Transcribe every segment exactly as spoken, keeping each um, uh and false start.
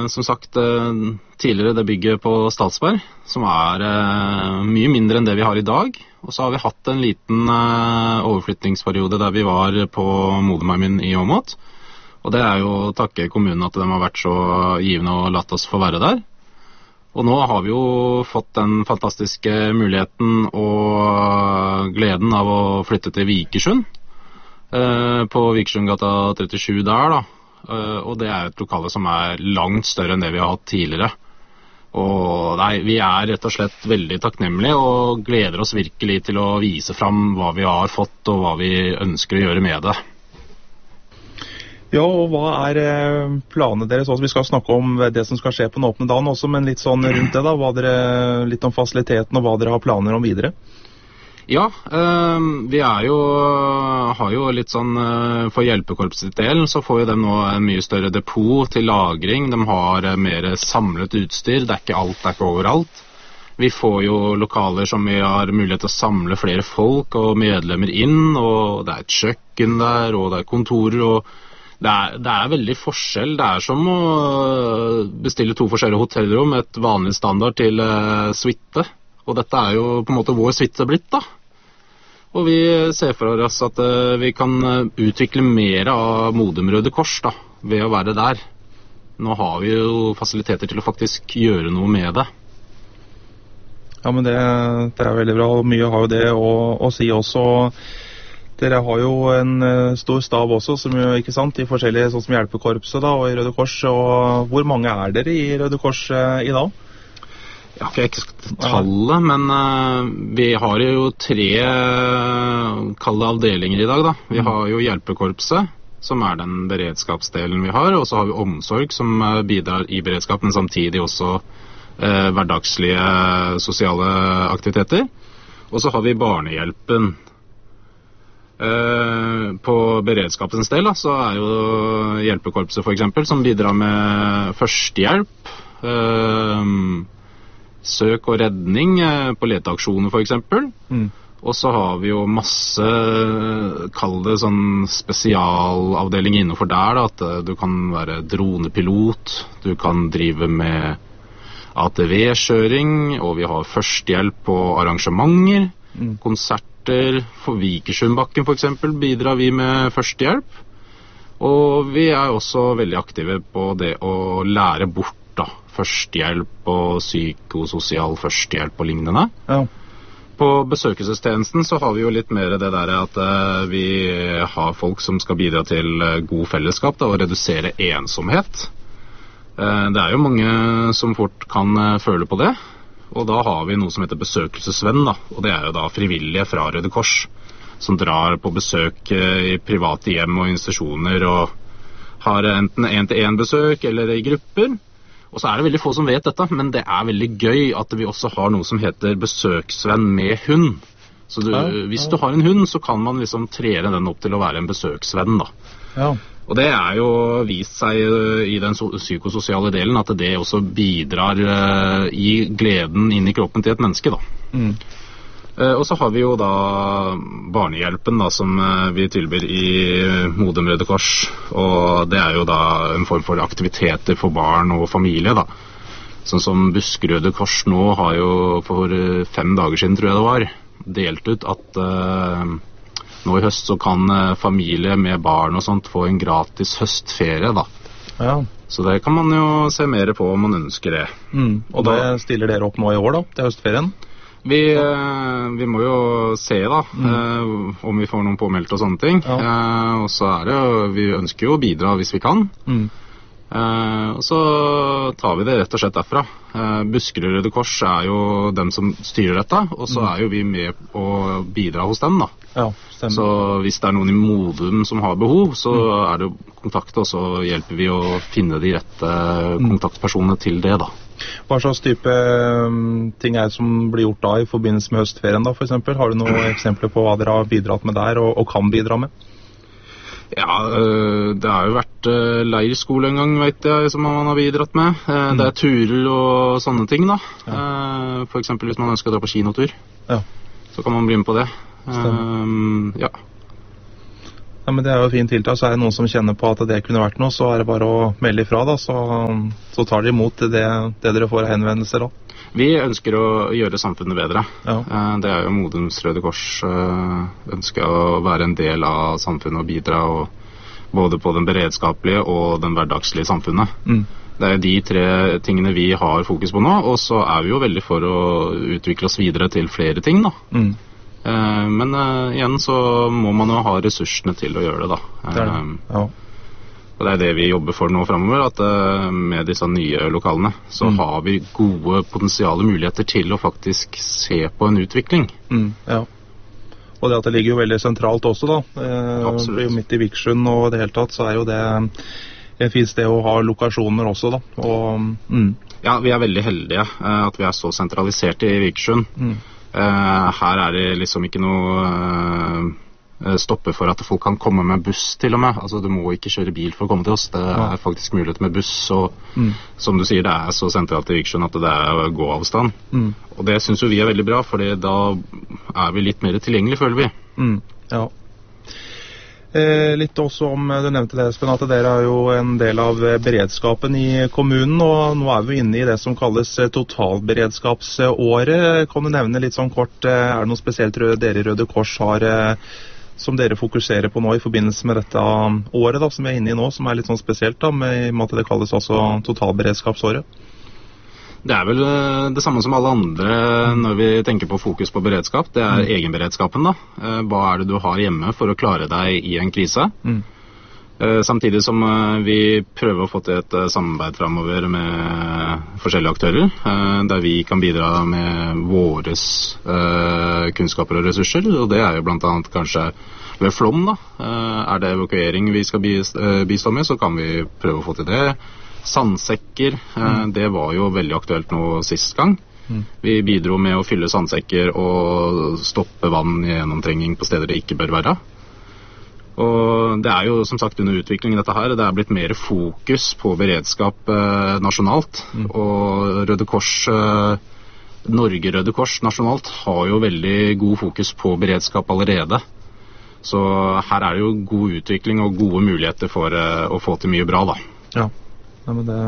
som sagt tidligere det bygget på Stadsberg, som er mye mindre enn det vi har i dag. Og så har vi hatt en liten overflyttingsperiode der vi var på Modumheimen i Åmot. Og det er jo å takke kommunen at de har vært så givende og latt oss få være der. Og nå har vi jo fått den fantastiske muligheten og gleden av å flytte til Vikersund, på Vikersundgata trettisju der da. Og det er et lokale som er langt større enn det vi har hatt tidligere. Og nei, vi er rett og slett veldig takknemlige og gleder oss virkelig til å vise fram hva vi har fått og hva vi ønsker å gjøre med det. Ja, og hva er planene deres også? Vi skal snakke om det som skal skje på den åpne dagen også, men litt sånn rundt det da, hva dere, litt om fasiliteten og hva dere har planer om videre? Ja, eh, vi er jo, har jo litt sånn, eh, for hjelpekorpsets del, så får jo de nå en mye større depot til lagring, de har mer samlet utstyr, det er ikke alt, det er ikke overalt. Vi får jo lokaler som vi har mulighet til å samle flere folk og medlemmer inn, og det er et kjøkken der, og det er kontorer, og Det er, det er veldig forskjell. Det er som å bestille to forskjellige hotellrom, et vanlig standard til uh, suite. Og dette er jo på en måte vår suite blitt da. Og vi ser for oss at uh, vi kan utvikle mer av Modum Røde Kors da, ved å være der. Nå har vi jo fasiliteter til å faktisk gjøre noe med det. Ja, men det, det er veldig bra. Mye har jo det å, å si også. Dere har jo en uh, stor stav også, som jo, ikke sant, i forskjellige, sånn som hjelpekorpset da, og i Røde Kors. Og hvor mange er dere i Røde Kors uh, i dag? Ja, jeg har ikke tallet, men uh, vi har jo tre uh, kalde avdelinger i dag da. Vi har jo hjelpekorpset, som er den beredskapsdelen vi har, og så har vi omsorg som uh, bidrar i beredskap, men samtidig også uh, hverdagslige sosiale aktiviteter. Og så har vi barnehjelpen. Uh, på beredskapens del da, så er jo hjelpekorpset for eksempel som bidrar med førstehjelp, uh, søk og redning uh, på leteaksjoner for eksempel. Mm. Og så har vi jo masse, kall det sånn spesialavdeling innenfor der da, at uh, du kan være dronepilot, du kan drive med A T V-kjøring, og vi har førstehjelp på arrangementer, mm. konsert. For Vikersundbakken for eksempel bidrar vi med førstehjelp, og vi er også veldig aktive på det å lære bort da, førstehjelp og psykososial førstehjelp og lignende. Ja. På besøkelsestjenesten så har vi jo litt mer det der at uh, vi har folk som skal bidra til uh, god fellesskap da, og redusere ensomhet. Uh, det er jo mange som fort kan uh, føle på det. Og da har vi noe som heter besøkelsesvenn da, og det er jo da frivillige fra Røde Kors som drar på besøk i private hjem og institusjoner og har enten en-til-en besøk eller i grupper. Og så er det veldig få som vet dette, men det er veldig gøy at vi også har noe som heter besøksvenn med hund. Så du, ja, ja. Hvis du har en hund, så kan man liksom trene den opp til å være en besøksvenn da. Ja. Og det er jo vist seg i den psykososiale delen at det også bidrar uh, i gleden inn i kroppen til et menneske da. Mm. Uh, og så har vi jo da barnehjelpen da, som uh, vi tilbyr i Modum Røde Kors, og det er jo da en form for aktiviteter for barn og familie da. Sånn som Buskerud Røde Kors nå har jo for uh, fem dager siden, tror jeg det var, delt ut at uh, nå i høst så kan familie med barn og sånt få en gratis høstferie da. Ja. Så det kan man jo se mer på om man ønsker det. Mm. Og da stiller dere opp nå i år da, til høstferien? Vi, eh, vi må jo se da, mm. eh, om vi får noen påmeldt og sånne ting. Ja. Eh, og så er det jo, vi ønsker jo å bidra hvis vi kan. Mm. Eh, og så tar vi det rett og slett derfra. Eh, Buskerud Røde Kors er jo dem som styrer dette, og så er jo vi med å bidra hos dem da. Ja, stemmer. Så hvis det er noen i Modum som har behov, så mm. er det å kontakte, og så hjelper vi å finne de rette kontaktpersonene til det da. Hva slags type um, ting er det som blir gjort da i forbindelse med høstferien da, for eksempel? Har du noen eksempler på hva dere har bidratt med der, og, og kan bidra med? Ja, det har jo vært leirskole en gang, vet jeg, som man har bidratt med. Mm. Det er turer og sånne ting da. Ja. For eksempel hvis man ønsker å dra på kinotur, ja. Så kan man bli med på det. Um, ja. Ja, men det er jo fint tiltak, så er det noen som kjenner på at det kunne vært noe, så er det bare å melde ifra da, så, så tar de imot det, det dere får henvendelser da. Vi ønsker å gjøre samfunnet bedre. Ja. Det er jo Modums Røde Kors ønsker å være en del av samfunnet og bidra og, både på den beredskapelige og den hverdagslige samfunnet. Mm. Det er de tre tingene vi har fokus på nå, og så er vi jo veldig for å utvikle oss videre til flere ting da. Mm. Men uh, igjen så må man jo ha ressursene til å gjøre det da. Det er det. Ja. Og det er det vi jobber for nå fremover, at uh, med disse nye lokalene så mm. har vi gode potensiale muligheter til å faktisk se på en utvikling. Mm, ja. Og det at det ligger jo veldig sentralt også da. Eh, Absolutt. Midt i Vikersund og det hele tatt, så er jo det et fint sted å ha lokasjoner også da. Og, mm. Ja, vi er veldig heldige uh, at vi er så sentraliserte i Vikersund. Mm. Uh, her er det liksom ikke noe uh, stoppe for at folk kan komme med buss til og med. Altså du må ikke kjøre bil for å komme til oss. Det ja. Er faktisk mulighet med buss, og mm. som du sier, det er så sentralt i Vikersund at det er gåavstand. Mm. Og det synes jo vi er veldig bra, for da er vi litt mer tilgjengelig, føler vi. Mm. Ja. Eh, litt også om, du nevnte det, Espen, at dere er jo en del av beredskapen i kommunen, og nå er vi inne i det som kalles totalberedskapsåret. Kan du nevne litt sånn kort, er det noe spesielt dere i Røde Kors har, som dere fokuserer på nå i forbindelse med dette året da, som vi er inne i nå, som er litt sånn spesielt da, med, i og med at det kalles altså totalberedskapsåret? Det er vel det samme som alle andre når vi tenker på fokus på beredskap. Det er mm. egenberedskapen da. Hva er det du har hjemme for å klare deg i en krise? Mm. Samtidig som vi prøver å få til et samarbeid fremover med forskjellige aktører, der vi kan bidra med våres kunnskaper og ressurser, og det er jo blant annet kanskje ved flom da. Er det evakuering vi skal bistå med, så kan vi prøve å få til det. Sandsekker, mm. det var jo veldig aktuelt nå sist gang. Mm. Vi bidro med å fylle sandsekker og stoppe vann i gjennomtrenging på steder det ikke bør være. Og det er jo som sagt under utvikling dette her, det er blitt mer fokus på beredskap eh, nasjonalt. Mm. Og Røde Kors, eh, Norge Røde Kors nasjonalt har jo veldig god fokus på beredskap allerede. Så her er det jo god utvikling og gode muligheter for eh, å få til mye bra da. Ja. Ja, men det,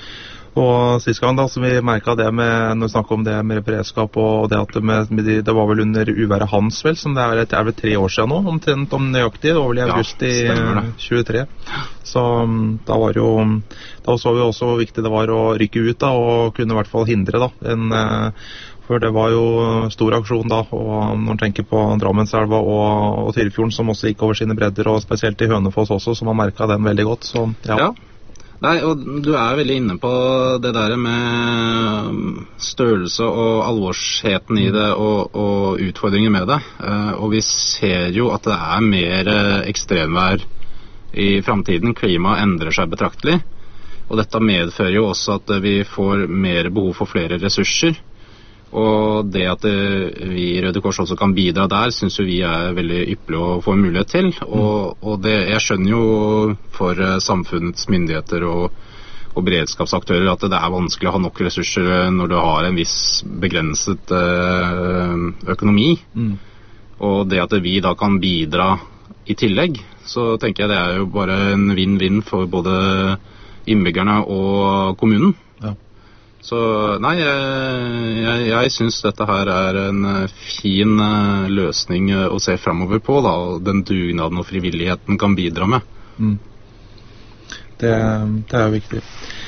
og sist gang da, så vi merket det med, når vi snakket om det med beredskap og det at det, med, med de, det var vel under uværet Hans vel, som det er, det er vel tre år siden nå, omtrent om nøyaktig, det var vel i august i ja, tjuetre. Så da var jo, da så vi også hvor viktig det var å rykke ut da, og kunne i hvert fall hindre da, en, for det var jo stor aksjon da, og når man tenker på Drammenselva og, og Tyrifjorden som også gikk over sine bredder, og spesielt i Hønefoss også, så man merket den veldig godt, så ja. Ja. Nei, og du er veldig inne på det der med størrelse og alvorsheten i det og, og utfordringer med det. Og vi ser jo at det er mer ekstremvær i fremtiden. Klimaet endrer seg betraktelig. Og dette medfører jo også at vi får mer behov for flere ressurser. Og det at vi i Røde Kors også kan bidra der, synes jo vi er veldig ypperlig å få en mulighet til. Og, og det, jeg skjønner jo for samfunnets myndigheter og, og beredskapsaktører at det er vanskelig å ha nok ressurser når du har en viss begrenset økonomi. Mm. Og det at vi da kan bidra i tillegg, så tenker jeg det er jo bare en vinn-vinn for både innbyggerne og kommunen. Så nei, jeg, jeg, jeg synes dette her er en fin uh, løsning uh, å se fremover på da, og den dugnaden og frivilligheten kan bidra med. Mm. Det, det er jo viktig.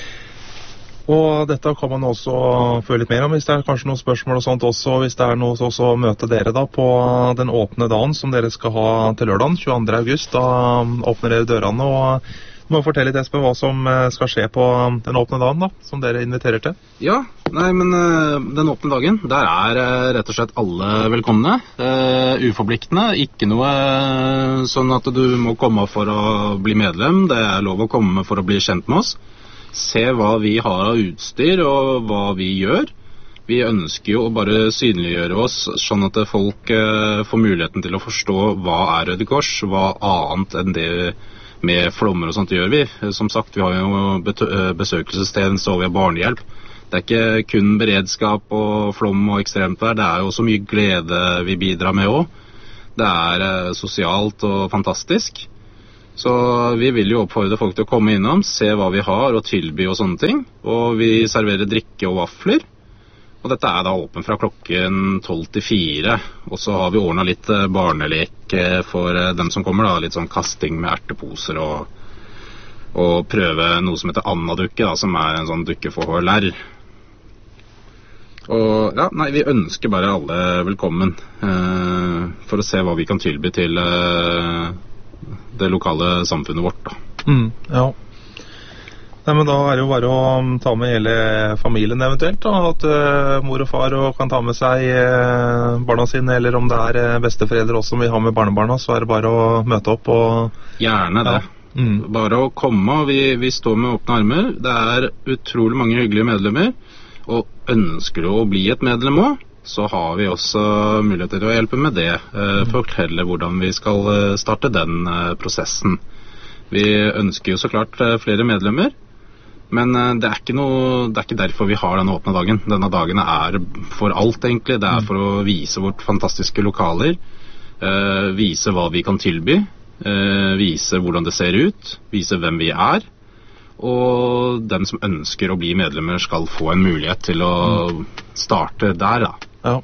Og dette kan man også føle litt mer om hvis det er kanskje noen spørsmål og sånt også, hvis det er noe så, så møte dere da på den åpne dagen som dere skal ha til lørdagen, tjueandre august, da åpner dere dørene og må fortelle litt, Espen, hva som skal skje på den åpne dagen da, som dere inviterer til. Ja, nei, men uh, den åpne dagen, der er uh, rett og slett alle velkomne, uh, uforpliktende, ikke noe uh, sånn at du må komme for å bli medlem, det er lov å komme for å bli kjent med oss, se hva vi har av utstyr og hva vi gjør. Vi ønsker jo å bare synliggjøre oss sånn at folk uh, får muligheten til å forstå hva er Røde Kors, hva annet enn det med flommer og sånt gjør vi. Som sagt, vi har jo besøkelsestjeneste og vi har barnehjelp. Det er ikke kun beredskap og flom og ekstremt vær, det er jo så mye glede vi bidrar med også. Det er sosialt og fantastisk. Så vi vil jo oppfordre folk til å komme innom, se hva vi har og tilby og sånne ting. Og vi serverer drikke og vafler. Og dette er da åpen fra klokken tolv til fire. Og så har vi ordnet litt barnelek for dem som kommer da, litt sånn kasting med erteposer og, og prøve noe som heter Anna-dukke da, som er en sånn dukke for H L R. Og ja, nei, vi ønsker bare alle velkommen eh, for å se hva vi kan tilby til eh, det lokale samfunnet vårt da. Mm, ja. Nei, men da er det jo bare å ta med hele familien eventuelt da, at uh, mor og far og kan ta med seg uh, barna sine, eller om det er uh, besteforeldre også som vil ha med barnebarna, så er det bare å møte opp og gjerne det. Ja. Mm. Bare å komme, vi, vi står med åpne armer. Det er utrolig mange hyggelige medlemmer, og ønsker du å bli et medlem også, så har vi også mulighet til å hjelpe med det, uh, fortelle hvordan vi skal uh, starte den uh, prosessen. Vi ønsker jo så klart uh, flere medlemmer, men det er, ikke noe, det er ikke derfor vi har denne åpne dagen. Denne dagen er for alt egentlig. Det er for å vise vårt fantastiske lokaler, eh, vise hva vi kan tilby, eh, vise hvordan det ser ut, vise hvem vi er. Og dem som ønsker å bli medlemmer skal få en mulighet til å starte der da. Ja.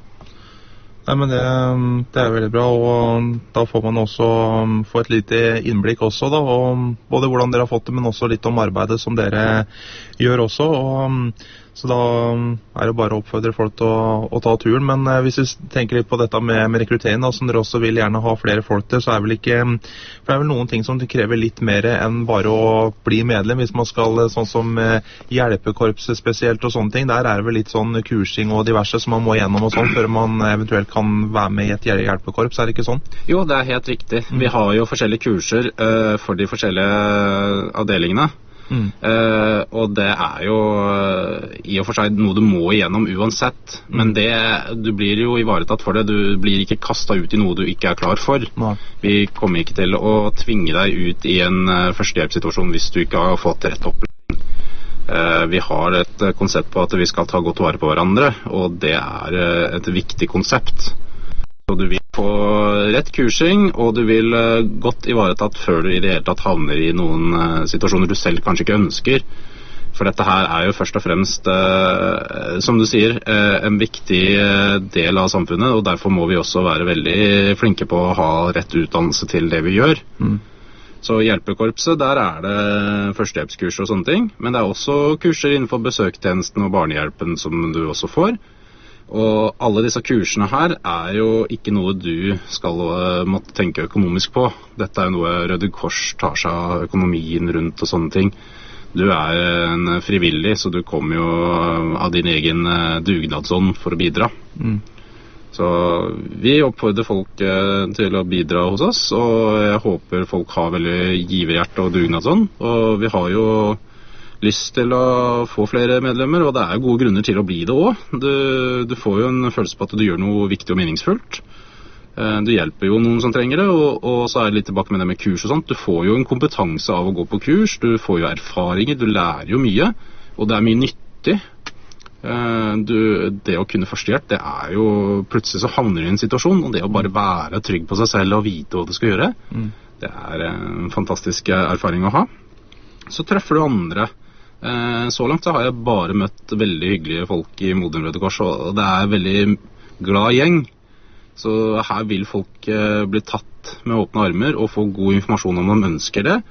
Nei, men det, det er veldig bra, og da får man også få et lite innblikk også da, og både hvordan dere har fått det, men også litt om arbeidet som dere gjør også, og så da er det bare å oppfordre folk til å, å ta turen. Men hvis vi tenker litt på dette med, med rekruttering da, som dere også vil gjerne ha flere folk til, så er vel ikke, for det er vel noen ting som krever litt mer enn bare å bli medlem, hvis man skal, sånn som hjelpekorpset spesielt og sånne ting, der er det vel litt sånn kursing og diverse som man må gjennom og sånn, før man eventuelt kan være med i et hjelpekorps, er det ikke sånn? Jo, det er helt riktig. Mm. Vi har jo forskjellige kurser uh, for de forskjellige avdelingene. Mm. Uh, og det er jo uh, i og for seg noe du må igjennom uansett, mm. men det, du blir jo ivaretatt for det. Du blir ikke kastet ut i noe du ikke er klar for. Nei. Vi kommer ikke til å tvinge deg ut i en uh, førstehjelpssituasjon hvis du ikke har fått rett opplæring. Uh, vi har et uh, konsept på at vi skal ta godt vare på hverandre, og det er uh, et viktig konsept. Så du vil få rett kursing, og du vil uh, godt ivaretatt før du i det hele tatt havner i noen uh, situasjoner du selv kanskje ikke ønsker. For dette her er jo først og fremst, uh, som du sier, uh, en viktig uh, del av samfunnet, og derfor må vi også være veldig flinke på å ha rett utdannelse til det vi gjør. Mm. Så hjelpekorpset, der er det førstehjelpskurs og sånne ting, men det er også kurser innenfor besøkstjenesten og barnehjelpen som du også får. Og alle disse kursene her er jo ikke noe du skal uh, måtte tenke økonomisk på. Dette er noe Røde Kors tar seg av økonomien rundt og sånne ting. Du er en frivillig, så du kommer jo av din egen uh, dugnadsånd for å bidra. Mm. Så vi oppfordrer folk uh, til å bidra hos oss, og jeg håper folk har veldig giverhjerte og dugnadsånd. Og vi har jo lyst til å få flere medlemmer, og det er gode grunner til å bli det også. Du, du får jo en følelse på at du gjør noe viktig og meningsfullt. Du hjelper jo noen som trenger det, og, og så er det litt tilbake med det med kurs og sånt. Du får jo en kompetanse av å gå på kurs, du får jo erfaringer, du lærer jo mye, og det er mye nyttig. Du, det å kunne førstehjelp, det er jo plutselig så havner du i en situasjon, og det å bare være trygg på seg selv og vite hva du skal gjøre, mm. det er en fantastisk erfaring å ha. Så treffer du andre. Så langt så har jeg bare møtt veldig hyggelige folk i Modum Røde Kors, og det er en veldig glad gjeng. Så her vil folk bli tatt med åpne armer og få god informasjon om de ønsker det.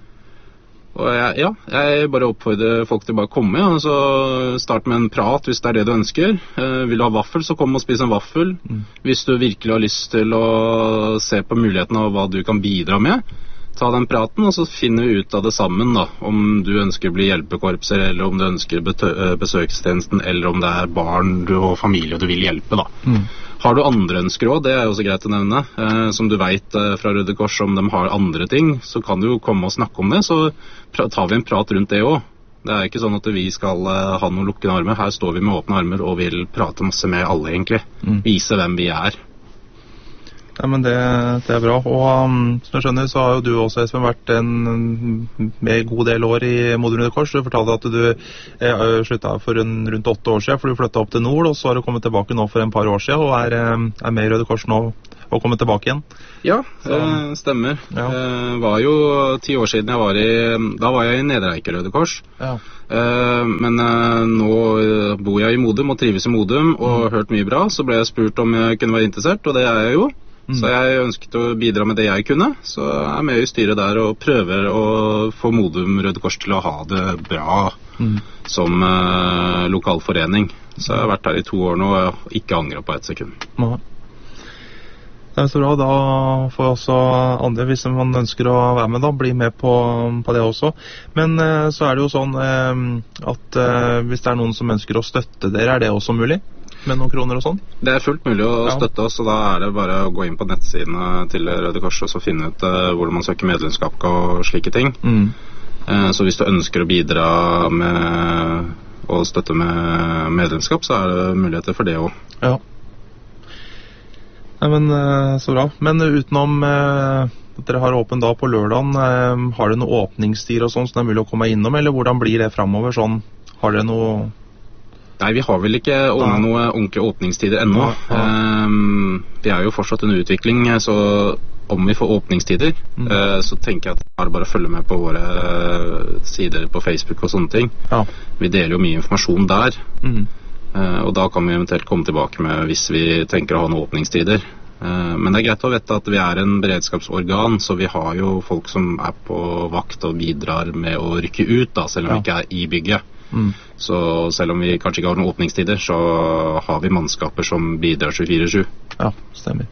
Og jeg, ja, jeg bare oppfordrer folk til bare å komme, og så start med en prat hvis det er det du ønsker. Vil du ha vaffel, så kom og spis en vaffel. Mm. Hvis du virkelig har lyst til å se på muligheten av hva du kan bidra med, ta den praten, og så finner vi ut av det sammen da, om du ønsker å bli hjelpekorpser, eller om du ønsker besøkstjenesten, eller om det er barn og familie du vil hjelpe da. Mm. Har du andre ønsker også, det er også greit å nevne, eh, som du vet eh, fra Røde Kors, om de har andre ting, så kan du jo komme og snakke om det, så tar vi en prat rundt det også. Det er ikke sånn at vi skal eh, ha noen lukkende armer, her står vi med åpne armer og vil prate masse med alle egentlig, mm. vise hvem vi er. Ja, men det, det er bra, og um, som jeg skjønner så har jo du også, Espen, vært en med god del år i Modum Røde Kors. Du fortalte at du eh, sluttet for en, rundt åtte år siden, for du flyttet opp til nord, og så har du kommet tilbake nå for en par år siden, og er, er med i Røde Kors nå. å komme tilbake igjen. Ja, eh, stemmer. Ja. Eh, var jo ti år siden jeg var i, da var jeg i Nedre Eiker Røde Kors. Ja. Eh, men eh, nå bor jeg i Modum og trives i Modum og har hørt mye bra, så ble jeg spurt om jeg kunne være interessert, og det er jeg jo. Mm. Så jeg ønsket å bidra med det jeg kunne, så jeg er med i styret der og prøver å få Modum Røde Kors til å ha det bra mm. som eh, lokal forening. Så jeg har vært her i to år nå og ikke angret på et sekund. Ja. Det er så bra, da får også andre, hvis man ønsker å være med da, bli med på, på det også. Men eh, så er det jo sånn eh, at eh, hvis det er noen som ønsker å støtte dere, er det også mulig? Med noen kroner og sånn? Det er fullt mulig å ja. støtte oss, og da er det bare å gå inn på nettsidene til Røde Kors og så finne ut uh, hvordan man søker medlemskap og slike ting. Mm. Uh, så hvis du ønsker å bidra med å støtte med medlemskap, så er det muligheter for det også. Ja. Nei, men uh, så bra. Men utenom uh, at dere har åpen dag på lørdagen, uh, har dere noen åpningstider og sånn som det er mulig å komme innom, eller hvordan blir det fremover? Sånn, har dere noe... Nei, vi har vel ikke ordnet noe ordentlige åpningstider ennå. Ja, ja. Um, vi er jo fortsatt under utvikling, så om vi får åpningstider, mm. uh, så tenker jeg at det er bare å følge med på våre sider på Facebook og sånne ting. Ja. Vi deler jo mye informasjon der, mm. uh, og da kan vi eventuelt komme tilbake med hvis vi tenker å ha noen åpningstider. Uh, men det er greit å vite at vi er en beredskapsorgan, så vi har jo folk som er på vakt og bidrar med å rykke ut, da, selv om vi ja. ikke er i bygget. Mm. Så selv om vi kanskje ikke har noen åpningstider, så har vi mannskaper som bidrar tjuefire sju. Ja, stemmer.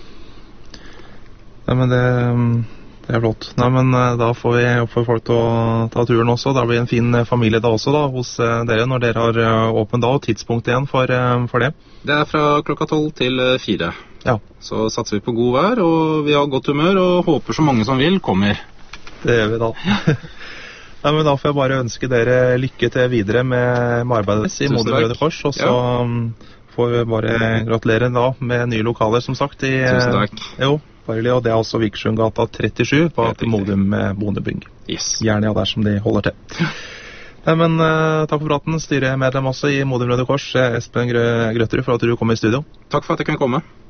Nei, men det, det er flott. Nei, men da får vi oppfordre folk til å ta turen også. Da blir det en fin familie da også da, hos dere når dere har åpen da, og tidspunkt igjen for, for det. Det er fra klokka tolv til fire. Ja. Så satser vi på god vær, og vi har godt humør, og håper så mange som vil kommer. Det gjør vi da. Nei, men da får jeg bare ønske dere lykke til videre med, med arbeidet i Modum Røde Kors, og så ja. får vi bare gratulere da med nye lokaler, som sagt. I, Tusen takk. Jo, bare, og det er altså Vikersundgata trettisju på Modum Bondebygg. Yes. Gjerne ja, der som de holder til. Nei, men uh, takk for praten, styremedlem også i Modum Røde Kors, Espen Grø Grøtterud, for at du kom i studio. Takk for at jeg kunne komme.